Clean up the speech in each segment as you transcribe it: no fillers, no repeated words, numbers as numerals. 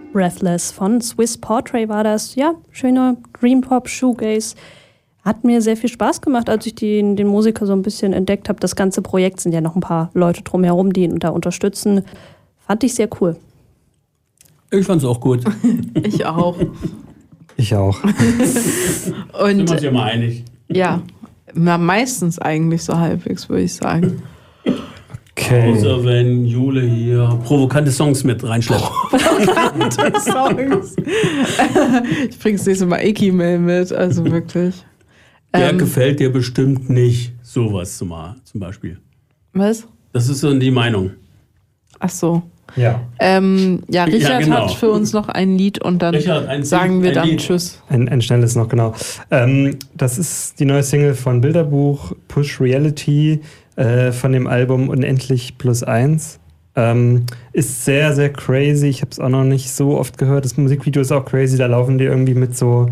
Breathless von Swiss Portrait war das. Ja, schöner Dream-Pop, Shoegaze. Hat mir sehr viel Spaß gemacht, als ich den Musiker so ein bisschen entdeckt habe. Das ganze Projekt sind ja noch ein paar Leute drumherum, die ihn da unterstützen. Fand ich sehr cool. Ich fand's auch gut. Ich auch. Ich auch. Und Sind wir uns ja mal einig. ja, meistens eigentlich so halbwegs, würde ich sagen. Okay. Außer wenn Jule hier provokante Songs mit reinschleppt. Songs. Ich bring's nächste Mal Eki-Mail mit, also wirklich. Der gefällt dir bestimmt nicht. Sowas zum Beispiel. Was? Das ist so die Meinung. Ach so. Ja. Ja, Richard genau. hat für uns noch ein Lied und dann sagen wir dann Lied. Tschüss. Ein schnelles noch, genau. Das ist die neue Single von Bilderbuch, Push Reality, von dem Album Unendlich +1. Ist sehr, sehr crazy. Ich habe es auch noch nicht so oft gehört. Das Musikvideo ist auch crazy. Da laufen die irgendwie mit so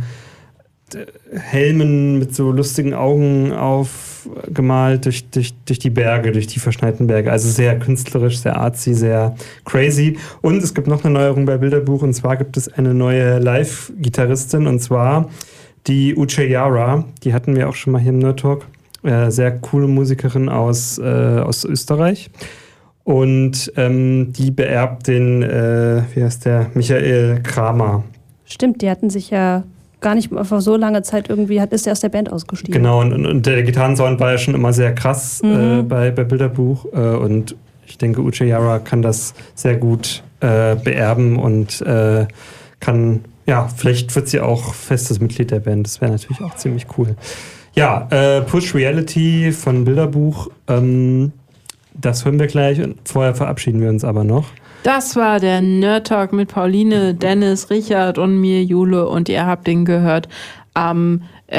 Helmen, mit so lustigen Augen aufgemalt durch die Berge, durch die verschneiten Berge. Also sehr künstlerisch, sehr artsy, sehr crazy. Und es gibt noch eine Neuerung bei Bilderbuch. Und zwar gibt es eine neue Live-Gitarristin. Und zwar die Uche Yara. Die hatten wir auch schon mal hier im Nerd Talk. Sehr coole Musikerin aus Österreich. Und die beerbt den, wie heißt der, Michael Kramer. Stimmt, die hatten sich ja gar nicht vor so langer Zeit irgendwie, ist er aus der Band ausgestiegen. Genau, und der Gitarrensound war ja schon immer sehr krass bei Bilderbuch. Und ich denke, Uche Yara kann das sehr gut beerben und kann, ja, vielleicht wird sie auch festes Mitglied der Band. Das wäre natürlich auch ziemlich cool. Ja, Push Reality von Bilderbuch, das hören wir gleich und vorher verabschieden wir uns aber noch. Das war der Nerd Talk mit Pauline, Dennis, Richard und mir, Jule, und ihr habt den gehört am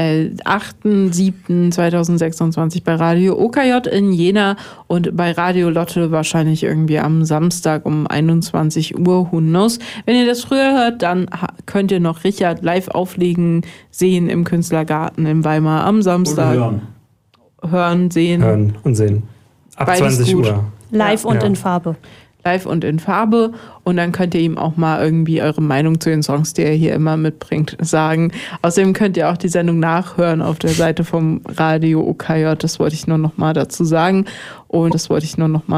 8.7.2026 bei Radio OKJ in Jena und bei Radio Lotte wahrscheinlich irgendwie am Samstag um 21 Uhr, who knows. Wenn ihr das früher hört, dann könnt ihr noch Richard live auflegen sehen im Künstlergarten in Weimar am Samstag. Oder Hören, sehen. Hören und sehen. Ab Beides 20 gut. Uhr. Live und Ja. in Farbe. Live und in Farbe, und dann könnt ihr ihm auch mal irgendwie eure Meinung zu den Songs, die er hier immer mitbringt, sagen. Außerdem könnt ihr auch die Sendung nachhören auf der Seite vom Radio OKJ. Das wollte ich nur noch mal dazu sagen. Und das wollte ich nur noch mal